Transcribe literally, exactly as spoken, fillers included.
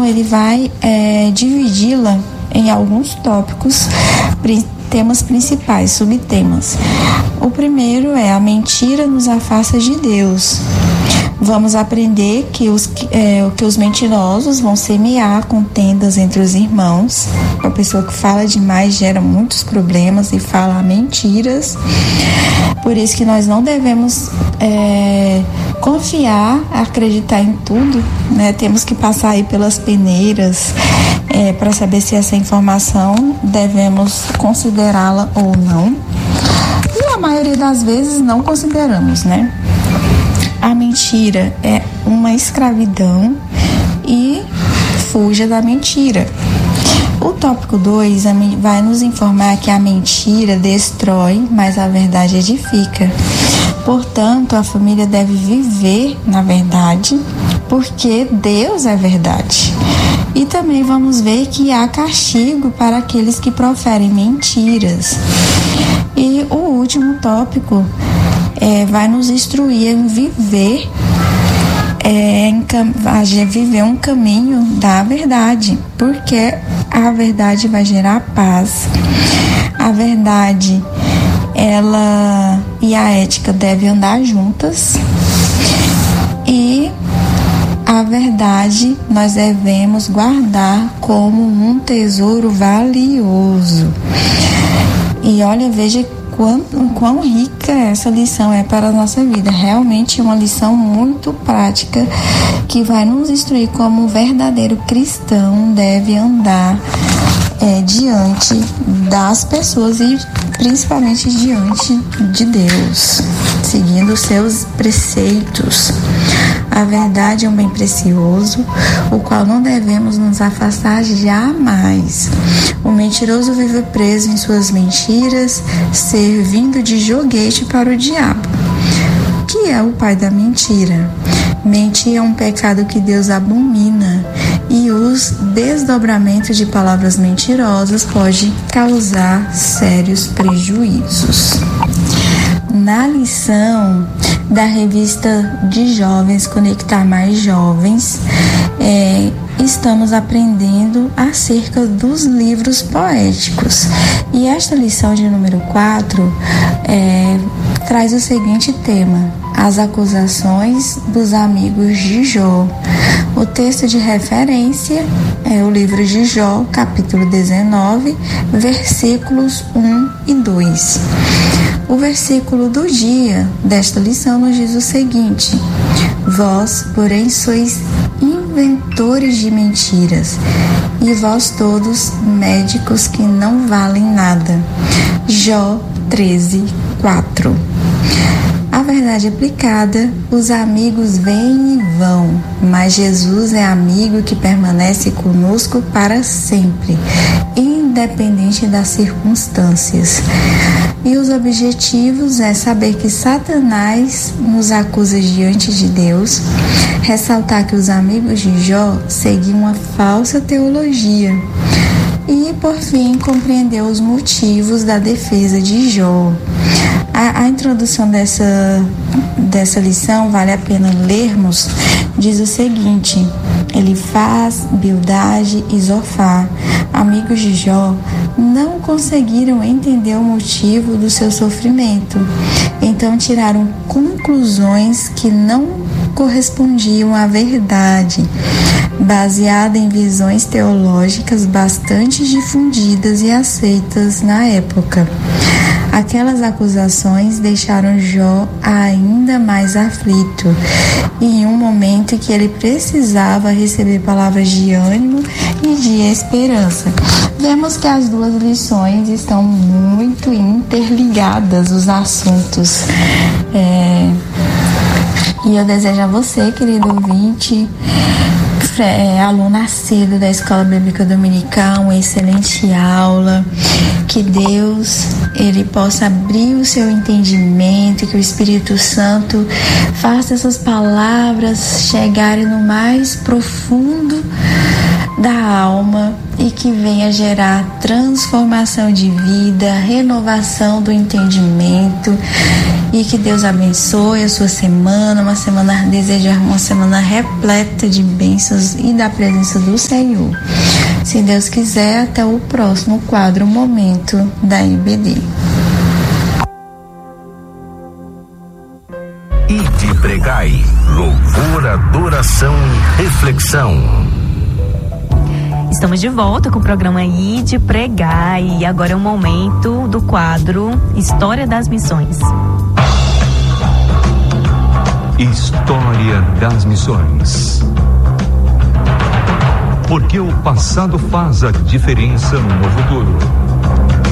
ele vai é, dividi-la em alguns tópicos, temas principais, subtemas. O primeiro é: a mentira nos afasta de Deus. Vamos aprender que os, é, que os mentirosos vão semear contendas entre os irmãos. A pessoa que fala demais gera muitos problemas e fala mentiras. Por isso que nós não devemos é, confiar, acreditar em tudo, né? Temos que passar aí pelas peneiras é, para saber se essa informação devemos considerá-la ou não. E a maioria das vezes não consideramos, né? A mentira é uma escravidão e fuja da mentira. O tópico dois vai nos informar que a mentira destrói, mas a verdade edifica. Portanto, a família deve viver na verdade, porque Deus é verdade. E também vamos ver que há castigo para aqueles que proferem mentiras. E o último tópico é, vai nos instruir em viver, é, em, a viver um caminho da verdade, porque a verdade vai gerar paz. A verdade, ela e a ética devem andar juntas. E a verdade nós devemos guardar como um tesouro valioso. E olha, veja quão, quão rica essa lição é para a nossa vida. Realmente é uma lição muito prática que vai nos instruir como um verdadeiro cristão deve andar é, diante das pessoas e principalmente diante de Deus, seguindo os seus preceitos. A verdade é um bem precioso, o qual não devemos nos afastar jamais. O mentiroso vive preso em suas mentiras, servindo de joguete para o diabo, que é o pai da mentira. Mentir é um pecado que Deus abomina, e os desdobramentos de palavras mentirosas pode causar sérios prejuízos. Na lição da revista de jovens Conectar Mais Jovens, é, estamos aprendendo acerca dos livros poéticos. E esta lição de número quatro é, traz o seguinte tema: as acusações dos amigos de Jó. O texto de referência é o livro de Jó, capítulo dezenove, versículos um e dois. O versículo do dia desta lição nos diz o seguinte: vós, porém, sois inventores de mentiras, e vós todos médicos que não valem nada. Jó treze, quatro. A verdade aplicada: os amigos vêm e vão, mas Jesus é amigo que permanece conosco para sempre, independente das circunstâncias. E os objetivos é saber que Satanás nos acusa diante de Deus, ressaltar que os amigos de Jó seguiam uma falsa teologia e, por fim, compreender os motivos da defesa de Jó. A, a introdução dessa, dessa lição, vale a pena lermos, diz o seguinte: Elifaz, Bildade e Zofar, amigos de Jó, não conseguiram entender o motivo do seu sofrimento. Então tiraram conclusões que não correspondiam à verdade, baseada em visões teológicas bastante difundidas e aceitas na época. Aquelas acusações deixaram Jó ainda mais aflito, e em um momento em que ele precisava receber palavras de ânimo e de esperança. Vemos que as duas lições estão muito interligadas, os assuntos. É... E eu desejo a você, querido ouvinte, é, aluno assíduo da Escola Bíblica Dominical, uma excelente aula. Que Deus, Ele possa abrir o seu entendimento, que o Espírito Santo faça essas palavras chegarem no mais profundo da alma e que venha gerar transformação de vida, renovação do entendimento e que Deus abençoe a sua semana, uma semana, desejar uma semana repleta de bênçãos e da presença do Senhor. Se Deus quiser, até o próximo quadro Momento da I B D. Ide pregai, louvor, adoração e reflexão. Estamos de volta com o programa Ide Pregai e agora é o momento do quadro História das Missões. História das Missões. Porque o passado faz a diferença no futuro.